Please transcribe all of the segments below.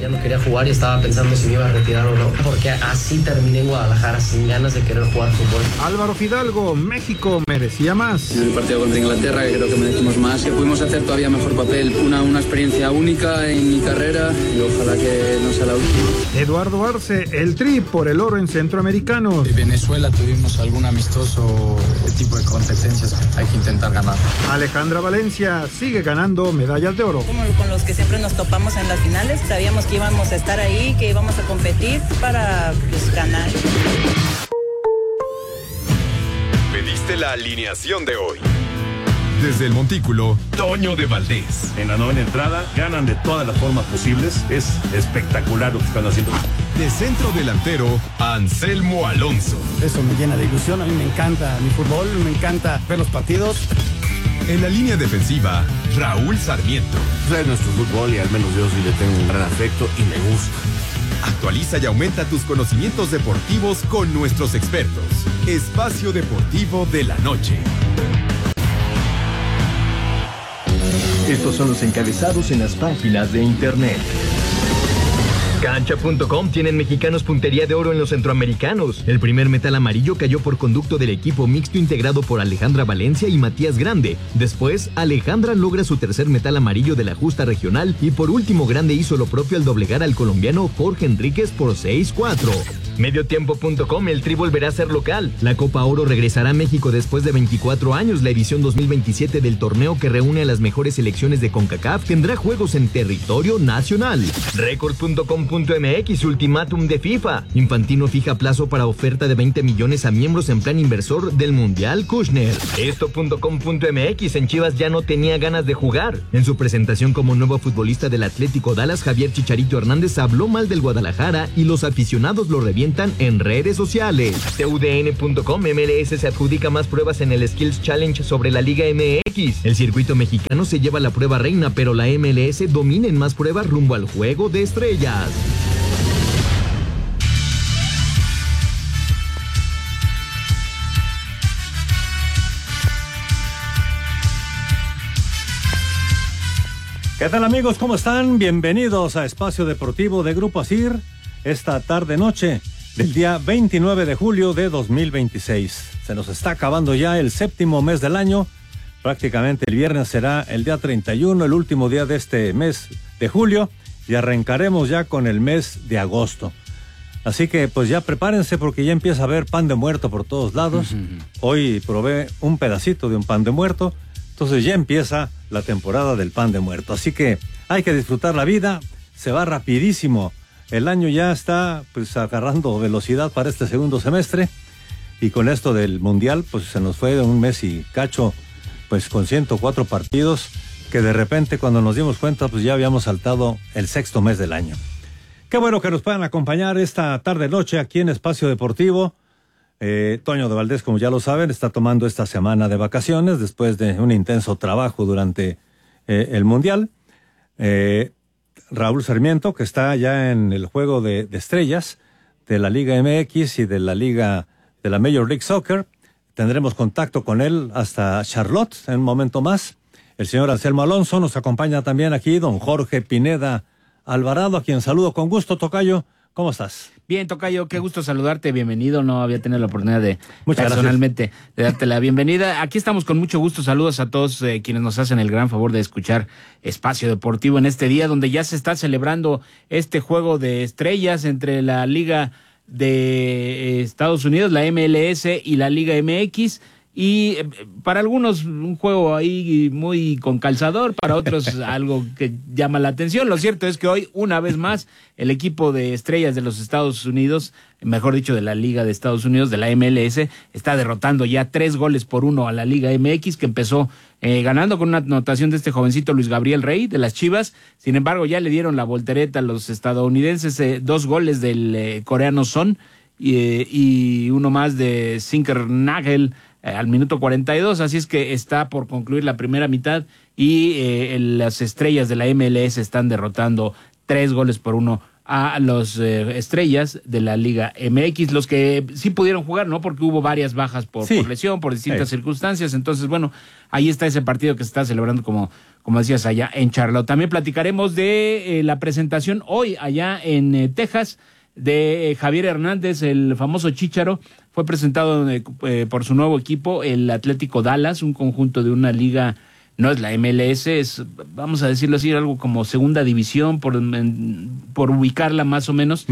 Ya no quería jugar y estaba pensando si me iba a retirar o no, porque así terminé en Guadalajara, sin ganas de querer jugar fútbol. Álvaro Fidalgo, México merecía más. En el partido contra Inglaterra, que creo que merecimos más, que pudimos hacer todavía mejor papel. Una experiencia única en mi carrera y ojalá que no sea la última. Eduardo Arce, el Tri por el oro en Centroamericanos. En Venezuela tuvimos algún amistoso tipo de competencias que hay que intentar ganar. Alejandra Valencia sigue ganando medallas de oro. Como con los que siempre nos topamos en las finales, sabíamos que íbamos a estar ahí, que íbamos a competir para ganar. Pediste la alineación de hoy. Desde el Montículo, Toño de Valdés. En la novena entrada, ganan de todas las formas posibles. Es espectacular lo que están haciendo. De centro delantero, Anselmo Alonso. Eso me llena de ilusión. A mí me encanta mi fútbol, me encanta ver los partidos. En la línea defensiva, Raúl Sarmiento. Es nuestro fútbol y al menos yo sí le tengo un gran afecto y me gusta. Actualiza y aumenta tus conocimientos deportivos con nuestros expertos. Espacio Deportivo de la Noche. Estos son los encabezados en las páginas de internet. Cancha.com tienen mexicanos puntería de oro en los centroamericanos. El primer metal amarillo cayó por conducto del equipo mixto integrado por Alejandra Valencia y Matías Grande. Después, Alejandra logra su tercer metal amarillo de la justa regional y por último Grande hizo lo propio al doblegar al colombiano Jorge Enríquez por 6-4. Mediotiempo.com, el Tri volverá a ser local. La Copa Oro regresará a México después de 24 años. La edición 2027 del torneo que reúne a las mejores selecciones de CONCACAF tendrá juegos en territorio nacional. Record.com.mx, ultimátum de FIFA. Infantino fija plazo para oferta de 20 millones a miembros en plan inversor del Mundial Kushner. Esto.com.mx, en Chivas ya no tenía ganas de jugar. En su presentación como nuevo futbolista del Atlético Dallas, Javier Chicharito Hernández habló mal del Guadalajara y los aficionados lo revientan en redes sociales. TUDN.com, MLS se adjudica más pruebas en el Skills Challenge sobre la Liga MX. El circuito mexicano se lleva la prueba reina, pero la MLS domina en más pruebas rumbo al Juego de Estrellas. ¿Qué tal, amigos? ¿Cómo están? Bienvenidos a Espacio Deportivo de Grupo ASIR esta tarde-noche del día 29 de julio de 2026. Se nos está acabando ya el séptimo mes del año. Prácticamente el viernes será el día 31, el último día de este mes de julio, y arrancaremos ya con el mes de agosto. Así que pues ya prepárense porque ya empieza a haber pan de muerto por todos lados. Hoy probé un pedacito de un pan de muerto, entonces ya empieza la temporada del pan de muerto. Así que hay que disfrutar la vida, se va rapidísimo. El año ya está pues agarrando velocidad para este segundo semestre y con esto del Mundial pues se nos fue un mes y cacho pues con 104 partidos que de repente cuando nos dimos cuenta pues ya habíamos saltado el sexto mes del año. Qué bueno que nos puedan acompañar esta tarde-noche aquí en Espacio Deportivo. Toño de Valdés, como ya lo saben, está tomando esta semana de vacaciones después de un intenso trabajo durante el Mundial. Raúl Sarmiento, que está ya en el juego de estrellas de la Liga MX y de la Liga de la Major League Soccer. Tendremos contacto con él hasta Charlotte en un momento más. El señor Anselmo Alonso nos acompaña también aquí, don Jorge Pineda Alvarado, a quien saludo con gusto. Tocayo, ¿cómo estás? Bien, Tocayo, qué gusto saludarte, bienvenido. No había tenido la oportunidad de Muchas personalmente de darte la bienvenida. Aquí estamos con mucho gusto. Saludos a todos quienes nos hacen el gran favor de escuchar Espacio Deportivo en este día donde ya se está celebrando este juego de estrellas entre la Liga de Estados Unidos, la MLS y la Liga MX. Y para algunos un juego ahí muy con calzador, para otros algo que llama la atención. Lo cierto es que hoy, una vez más, el equipo de estrellas de los Estados Unidos, mejor dicho, de la Liga de Estados Unidos, de la MLS, está derrotando ya 3-1 a la Liga MX, que empezó ganando con una anotación de este jovencito Luis Gabriel Rey, de las Chivas. Sin embargo, ya le dieron la voltereta a los estadounidenses, 2 goles del coreano Son y uno más de Sinker Nagel al minuto 42, así es que está por concluir la primera mitad y las estrellas de la MLS están derrotando 3-1 a los estrellas de la Liga MX, los que sí pudieron jugar, ¿no? Porque hubo varias bajas por lesión, por distintas circunstancias. Entonces, bueno, ahí está ese partido que se está celebrando, como decías, allá en Charlotte. También platicaremos de la presentación hoy allá en Texas de Javier Hernández, el famoso Chícharo. Fue presentado por su nuevo equipo, el Atlético Dallas, un conjunto de una liga. No es la MLS, es, vamos a decirlo así, algo como segunda división, por ubicarla más o menos.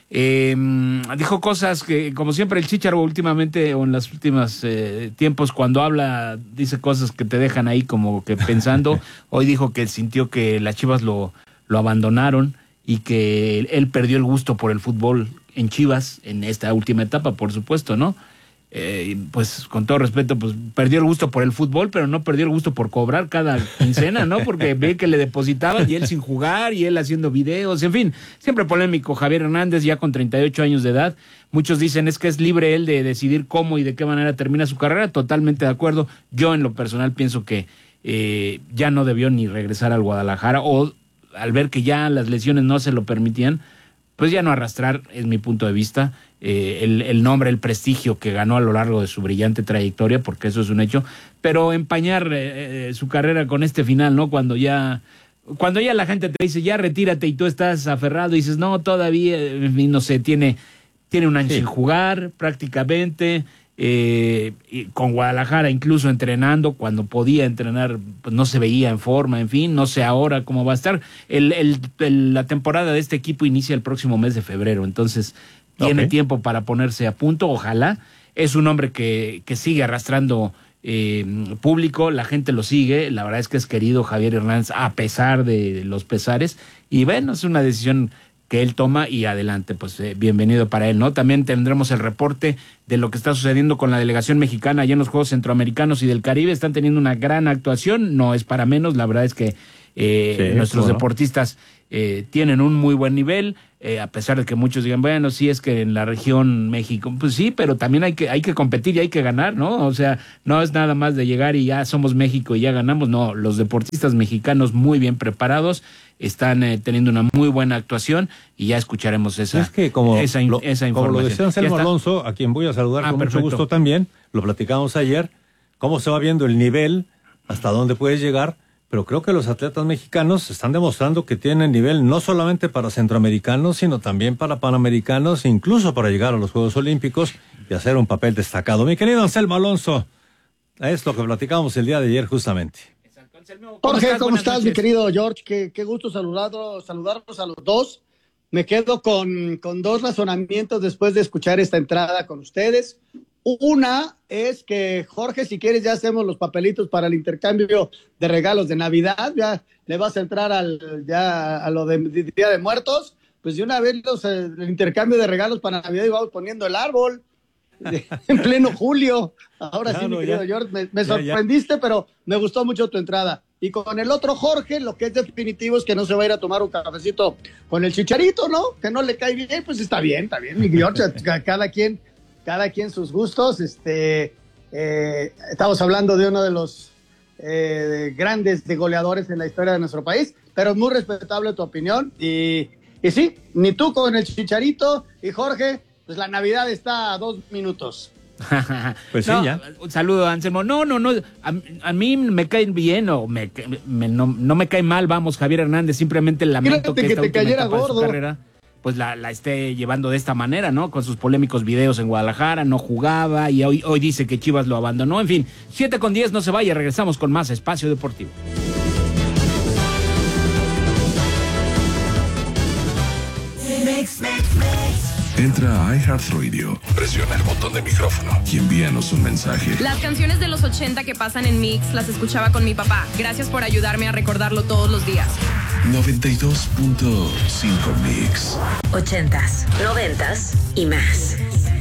Dijo cosas que, como siempre, el Chícharo últimamente, o en los últimos tiempos, cuando habla, dice cosas que te dejan ahí como que pensando. Hoy dijo que sintió que las Chivas lo abandonaron y que él perdió el gusto por el fútbol en Chivas, en esta última etapa, por supuesto, ¿no? Pues con todo respeto, pues perdió el gusto por el fútbol, pero no perdió el gusto por cobrar cada quincena, ¿no? Porque ve que le depositaban y él sin jugar y él haciendo videos, en fin, siempre polémico. Javier Hernández, ya con 38 años de edad, muchos dicen es que es libre él de decidir cómo y de qué manera termina su carrera. Totalmente de acuerdo. Yo en lo personal pienso que ya no debió ni regresar al Guadalajara, o al ver que ya las lesiones no se lo permitían, pues ya no arrastrar, es mi punto de vista, el nombre, el prestigio que ganó a lo largo de su brillante trayectoria, porque eso es un hecho, pero empañar su carrera con este final, ¿no? Cuando ya la gente te dice, ya retírate, y tú estás aferrado y dices, no, todavía, no sé, tiene un año sin jugar prácticamente, y con Guadalajara incluso entrenando, cuando podía entrenar, pues no se veía en forma, en fin, no sé ahora cómo va a estar. La temporada de este equipo inicia el próximo mes de febrero, entonces tiene tiempo para ponerse a punto, ojalá. Es un hombre que sigue arrastrando público, la gente lo sigue, la verdad es que es querido Javier Hernández a pesar de los pesares, y bueno, es una decisión que él toma y adelante, pues bienvenido para él, ¿no? También tendremos el reporte de lo que está sucediendo con la delegación mexicana allá en los Juegos Centroamericanos y del Caribe. Están teniendo una gran actuación, no es para menos, la verdad es que nuestros deportistas tienen un muy buen nivel, a pesar de que muchos digan, bueno, sí es que en la región México, pues sí, pero también hay que competir y hay que ganar, ¿no? O sea, no es nada más de llegar y ya somos México y ya ganamos, no, los deportistas mexicanos muy bien preparados, están teniendo una muy buena actuación y ya escucharemos esa información. Como lo decía Anselmo Alonso, a quien voy a saludar con mucho gusto también, lo platicamos ayer, cómo se va viendo el nivel, hasta dónde puedes llegar, pero creo que los atletas mexicanos están demostrando que tienen nivel no solamente para centroamericanos, sino también para panamericanos, incluso para llegar a los Juegos Olímpicos y hacer un papel destacado. Mi querido Anselmo Alonso, es lo que platicamos el día de ayer justamente. Jorge, ¿cómo estás, mi querido George? Qué gusto saludarlos a los dos. Me quedo con dos razonamientos después de escuchar esta entrada con ustedes. Una es que, Jorge, si quieres ya hacemos los papelitos para el intercambio de regalos de Navidad, ya le vas a entrar a lo de Día de Muertos, pues de una vez el intercambio de regalos para Navidad y vamos poniendo el árbol en pleno julio. Ahora sí, mi querido George, me sorprendiste, pero me gustó mucho tu entrada. Y con el otro Jorge, lo que es definitivo es que no se va a ir a tomar un cafecito con el Chicharito, ¿no? Que no le cae bien, pues está bien, mi George, cada quien sus gustos. Estamos hablando de uno de los grandes goleadores en la historia de nuestro país, pero es muy respetable tu opinión. Y sí, ni tú con el Chicharito, y Jorge, pues la Navidad está a 2 minutos. Pues no, sí, ya. Un saludo, Anselmo. No. A mí me caen bien no me cae mal, vamos, Javier Hernández. Simplemente lamento que esta última etapa de su carrera pues la esté llevando de esta manera, ¿no? Con sus polémicos videos en Guadalajara, no jugaba y hoy dice que Chivas lo abandonó. En fin, 7:10, no se vaya, regresamos con más Espacio Deportivo. Entra a iHeartRadio, presiona el botón de micrófono y envíanos un mensaje. Las canciones de los 80 que pasan en Mix las escuchaba con mi papá. Gracias por ayudarme a recordarlo todos los días. 92.5 Mix. 80s, 90s y más.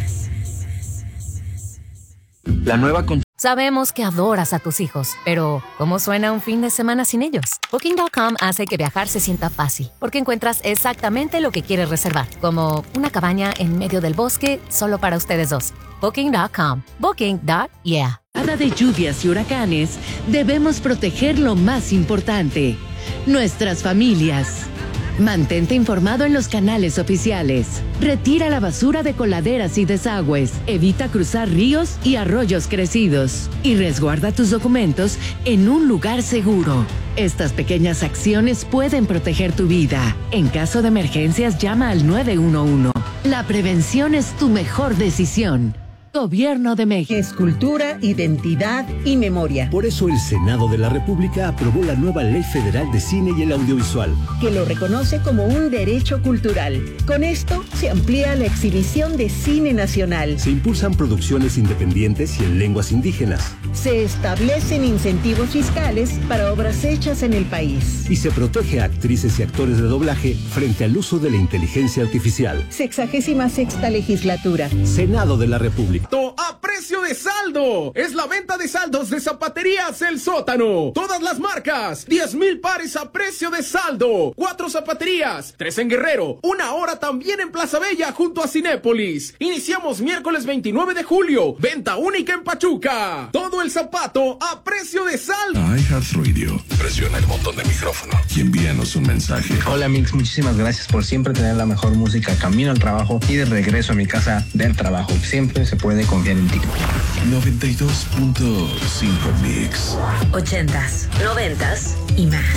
La nueva Sabemos que adoras a tus hijos, pero ¿cómo suena un fin de semana sin ellos? Booking.com hace que viajar se sienta fácil, porque encuentras exactamente lo que quieres reservar, como una cabaña en medio del bosque solo para ustedes dos. Booking.com. Booking.yeah. De lluvias y huracanes, debemos proteger lo más importante, nuestras familias. Mantente informado en los canales oficiales. Retira la basura de coladeras y desagües. Evita cruzar ríos y arroyos crecidos. Y resguarda tus documentos en un lugar seguro. Estas pequeñas acciones pueden proteger tu vida. En caso de emergencias, llama al 911. La prevención es tu mejor decisión. Gobierno de México. Es cultura, identidad y memoria. Por eso el Senado de la República aprobó la nueva Ley Federal de Cine y el Audiovisual, que lo reconoce como un derecho cultural. Con esto se amplía la exhibición de cine nacional. Se impulsan producciones independientes y en lenguas indígenas. Se establecen incentivos fiscales para obras hechas en el país. Y se protege a actrices y actores de doblaje frente al uso de la inteligencia artificial. 66ª legislatura. Senado de la República. A precio de saldo. Es la venta de saldos de Zapaterías El Sótano. Todas las marcas. 10,000 pares a precio de saldo. 4 zapaterías. 3 en Guerrero. 1 hora también en Plaza Bella junto a Cinépolis. Iniciamos miércoles 29 de julio. Venta única en Pachuca. Todo el zapato a precio de saldo. iHeartRadio. Presiona el botón de micrófono y envíanos un mensaje. Hola Mix, muchísimas gracias por siempre tener la mejor música camino al trabajo y de regreso a mi casa del trabajo. Siempre se puede confiar en ti. 92.5 Mix. 80s, 90s y más.